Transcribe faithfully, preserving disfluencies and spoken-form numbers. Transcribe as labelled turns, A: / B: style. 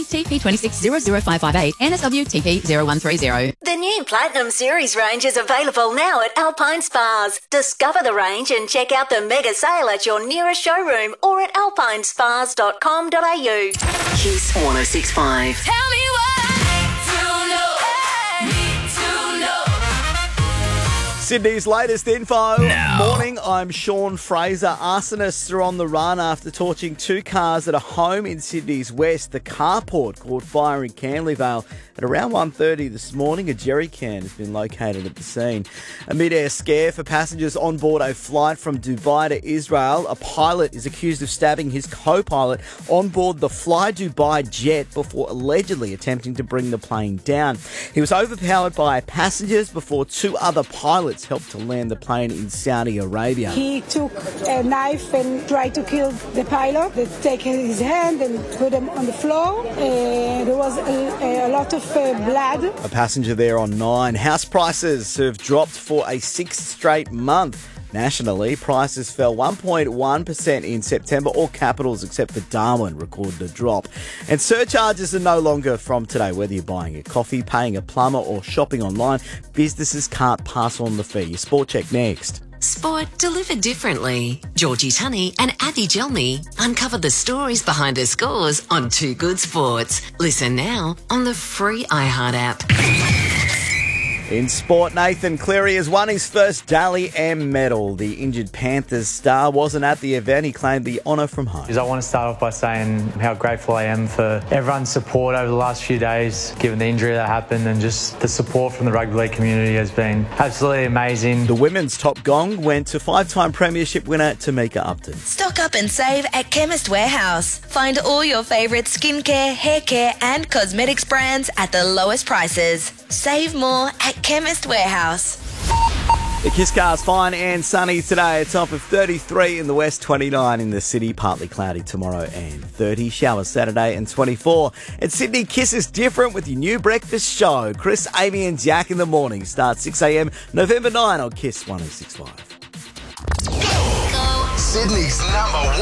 A: Sydney T P two six zero zero five five eight, N S W T P zero one three zero.
B: The new Platinum Series range is available now at Alpine Spas. Discover the range and check out the mega sale at your nearest showroom or at alpine spas dot com dot a u.
C: Kiss one oh six point five.
D: Tell me what I need to know.
E: Sydney's latest info.
F: Now.
E: Morning, I'm Sean Fraser. Arsonists are on the run after torching two cars at a home in Sydney's west. The carport caught fire in Canley Vale. At around one thirty this morning, a jerry can has been located at the scene. A mid-air scare for passengers on board a flight from Dubai to Israel. A pilot is accused of stabbing his co-pilot on board the Fly Dubai jet before allegedly attempting to bring the plane down. He was overpowered by passengers before two other pilots helped to land the plane in Saudi Arabia.
G: He took a knife and tried to kill the pilot. They take his hand and put him on the floor. Uh, there was a, a lot of uh, blood.
E: A passenger there on nine. House prices have dropped for a sixth straight month. Nationally, prices fell one point one percent in September. All capitals except for Darwin recorded a drop. And surcharges are no longer from today. Whether you're buying a coffee, paying a plumber or shopping online, businesses can't pass on the fee. Your Sport Check next.
C: Sport delivered differently. Georgie Tunney and Avi Gelmi uncover the stories behind the scores on Two Good Sports. Listen now on the free iHeart app.
E: In sport, Nathan Cleary has won his first Dally M medal. The injured Panthers star wasn't at the event. He claimed the honour from home.
H: I want to start off by saying how grateful I am for everyone's support over the last few days, given the injury that happened, and just the support from the rugby league community has been absolutely amazing.
E: The women's top gong went to five-time premiership winner Tamika Upton.
I: Stock up and save at Chemist Warehouse. Find all your favourite skincare, hair care and cosmetics brands at the lowest prices. Save more at Chemist Warehouse.
E: The Kiss Car's fine and sunny today. A top of thirty-three in the west, twenty-nine in the city. Partly cloudy tomorrow and thirty. Showers Saturday and twenty-four. At Sydney, Kiss is different with your new breakfast show. Chris, Amy and Jack in the morning. Starts six a.m. November ninth on Kiss one oh six point five.
D: Go.
J: Sydney's number one.